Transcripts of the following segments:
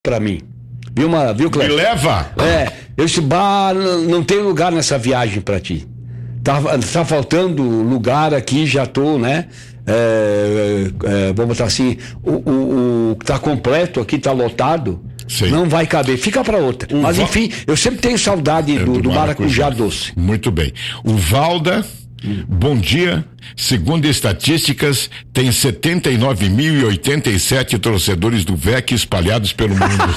pra mim. Viu, Cleber? Me leva? Eu disse, não tem lugar nessa viagem pra ti. Tá faltando lugar aqui, já tô, né? Vamos botar assim, o que tá completo aqui, tá lotado. Sim. Não vai caber, fica pra outra. Mas enfim, eu sempre tenho saudade do maracujá doce. Muito bem. O Valda, bom dia. Segundo estatísticas, tem 79.087 torcedores do VEC espalhados pelo mundo.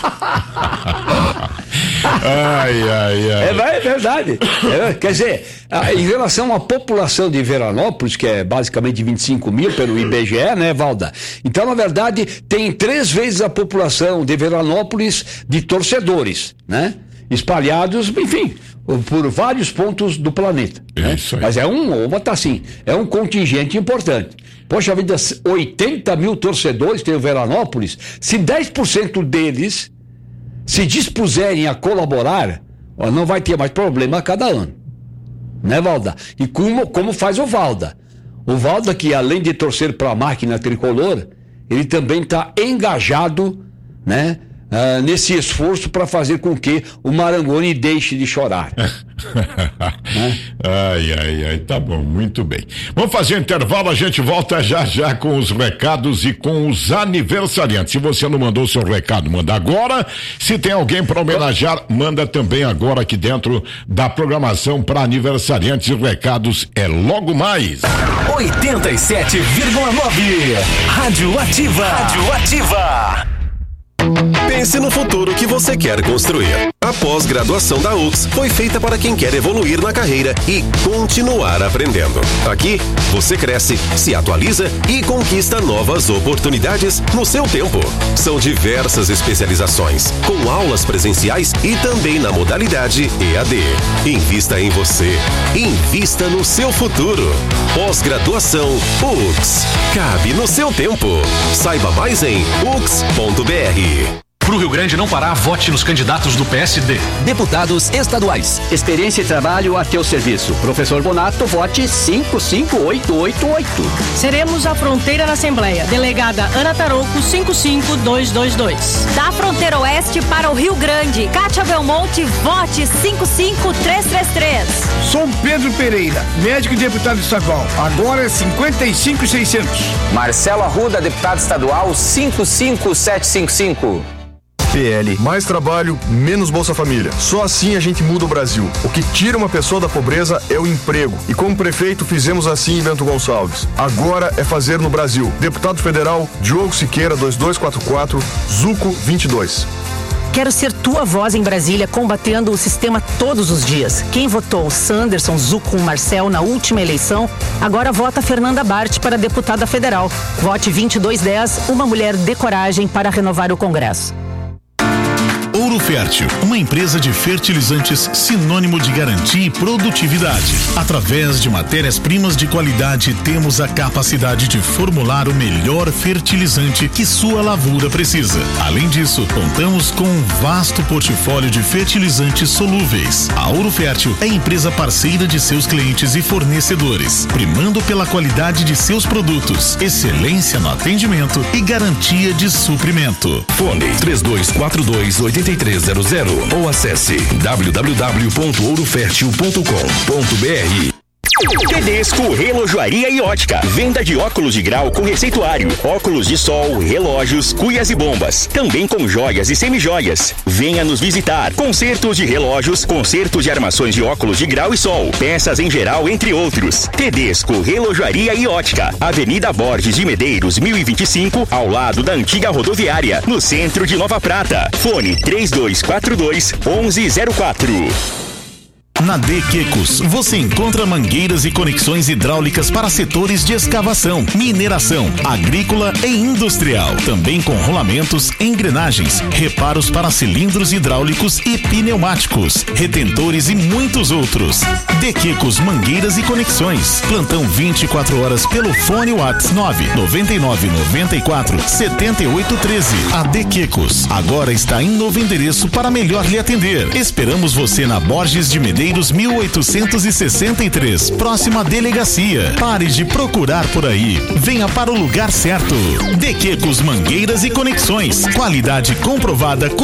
É verdade. Quer dizer, em relação à população de Veranópolis, que é basicamente 25 mil pelo IBGE, né, Valda? Então, na verdade, tem 3 vezes a população de Veranópolis de torcedores, né? Espalhados, enfim, por vários pontos do planeta. Né? Mas vamos botar assim, é um contingente importante. Poxa vida, 80 mil torcedores tem o Veranópolis. Se 10% deles se dispuserem a colaborar, não vai ter mais problema a cada ano. Né, Valda? E como faz o Valda? O Valda, que além de torcer para a máquina tricolor, ele também está engajado, né? Nesse esforço para fazer com que o Marangoni deixe de chorar. Tá bom, muito bem. Vamos fazer um intervalo, a gente volta já com os recados e com os aniversariantes. Se você não mandou seu recado, manda agora. Se tem alguém para homenagear, manda também agora aqui dentro da programação para aniversariantes e recados é logo mais. 87,9 Rádio Ativa. Pense no futuro que você quer construir. A pós-graduação da UX foi feita para quem quer evoluir na carreira e continuar aprendendo. Aqui, você cresce, se atualiza e conquista novas oportunidades no seu tempo. São diversas especializações, com aulas presenciais e também na modalidade EAD. Invista em você. Invista no seu futuro. Pós-graduação UX. Cabe no seu tempo. Saiba mais em ux.br. Pro Rio Grande não parar, vote nos candidatos do PSD. Deputados estaduais. Experiência e trabalho a teu serviço. Professor Bonato, vote 55888. Seremos a fronteira na Assembleia. Delegada Ana Tarouco, 55222. Da fronteira oeste para o Rio Grande. Kátia Belmonte, vote 55333. Sou Pedro Pereira, médico e deputado estadual. Agora é 55.600. Marcelo Arruda, deputado estadual, 55755. PL, mais trabalho, menos Bolsa Família. Só assim a gente muda o Brasil. O que tira uma pessoa da pobreza é o emprego. E como prefeito fizemos assim em Bento Gonçalves. Agora é fazer no Brasil. Deputado federal, Diogo Siqueira, 2244, Zuco 22. Quero ser tua voz em Brasília, combatendo o sistema todos os dias. Quem votou Sanderson, Zuco, Marcel na última eleição, agora vota Fernanda Bart para deputada federal. Vote 2210, uma mulher de coragem para renovar o Congresso. Ouro Fértil, uma empresa de fertilizantes sinônimo de garantia e produtividade. Através de matérias-primas de qualidade, temos a capacidade de formular o melhor fertilizante que sua lavoura precisa. Além disso, contamos com um vasto portfólio de fertilizantes solúveis. A Ouro Fértil é empresa parceira de seus clientes e fornecedores, primando pela qualidade de seus produtos, excelência no atendimento e garantia de suprimento. Fone 3242-8300 ou acesse www.ourofertil.com.br. Tedesco Relojoaria e Ótica. Venda de óculos de grau com receituário, óculos de sol, relógios, cuias e bombas. Também com joias e semijoias. Venha nos visitar. Consertos de relógios, consertos de armações de óculos de grau e sol, peças em geral, entre outros. Tedesco Relojoaria e Ótica. Avenida Borges de Medeiros, 1025, ao lado da antiga rodoviária, no centro de Nova Prata. Fone 3242-1104. Na De Quecos, você encontra mangueiras e conexões hidráulicas para setores de escavação, mineração, agrícola e industrial. Também com rolamentos, engrenagens, reparos para cilindros hidráulicos e pneumáticos, retentores e muitos outros. De Quecos Mangueiras e Conexões. Plantão 24 horas pelo fone WhatsApp 99994-7813. A De Quecos agora está em novo endereço para melhor lhe atender. Esperamos você na Borges de Medeiros Medeiros 1863, próxima à delegacia. Pare de procurar por aí. Venha para o lugar certo. De Quecos Mangueiras e Conexões. Qualidade comprovada com